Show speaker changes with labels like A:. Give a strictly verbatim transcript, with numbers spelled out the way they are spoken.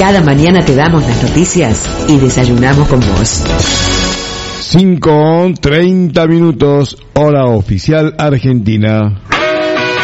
A: Cada mañana te damos las noticias y desayunamos con vos.
B: cinco treinta minutos, hora oficial Argentina.